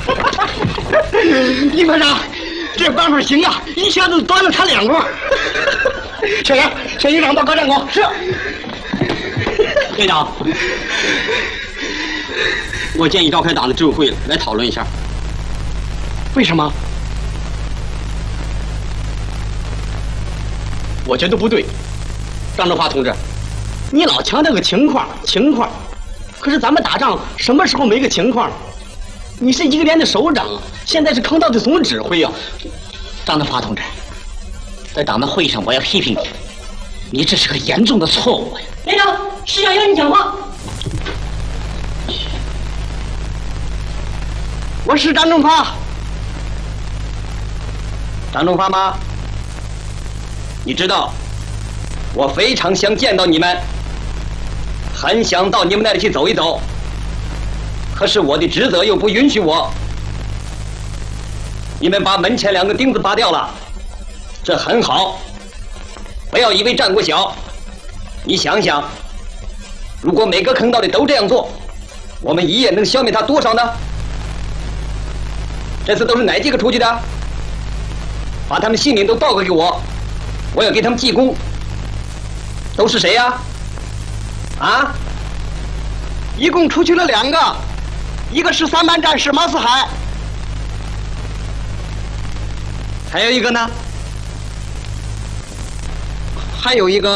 李排长，这办法行啊，一下子端了他2锅。小杨，向营长报告战果。是。队长，我建议召开党的执委会来讨论一下。为什么？我觉得不对。张正华同志，你老强调个情况，可是咱们打仗什么时候没个情况？你是一个连的首长，现在是坑道的总指挥啊！ 张正华同志，在党的会议上我要批评你，你这是个严重的错误呀！ 连长，师长要你讲话。 我是张正发。张正发吗？你知道，我非常想见到你们，很想到你们那里去走一走。可是我的职责又不允许我。你们把门前2个钉子拔掉了，这很好。不要以为战果小，你想想，如果每个坑道里都这样做，我们一夜能消灭他多少呢？这次都是哪几个出去的？把他们姓名都报告给我，我要给他们记功。都是谁呀？啊？一共出去了2个，一个是3班战士马四海，还有一个呢？还有一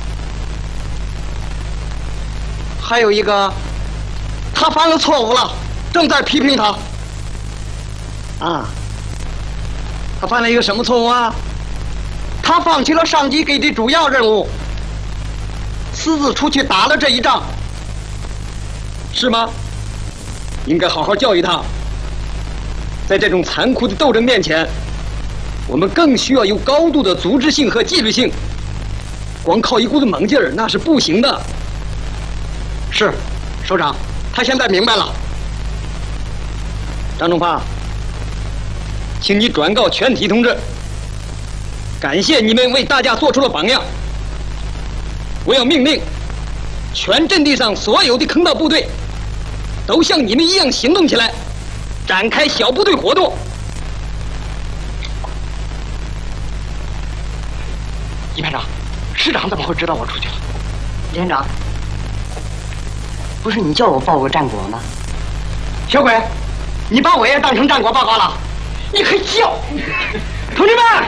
个，他犯了错误了，正在批评他。啊，他犯了一个什么错误啊？他放弃了上级给的主要任务，私自出去打了这一仗，是吗？应该好好教育他。在这种残酷的斗争面前，我们更需要有高度的组织性和纪律性。光靠一股子猛劲儿那是不行的。是，首长，他现在明白了。张正发，请你转告全体同志，感谢你们为大家做出了榜样。我要命令全阵地上所有的坑道部队都像你们一样行动起来，展开小部队活动。一排长，师长怎么会知道我出去了？ 连长，不是你叫我报个战果吗？ 小鬼，你把我也当成战果报告了？你可笑！同志们，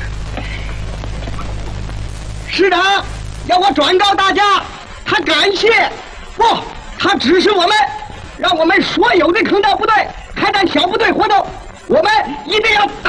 师长要我转告大家，他感谢不，他指示我们，让我们所有的坑道部队开展小部队活动，我们一定要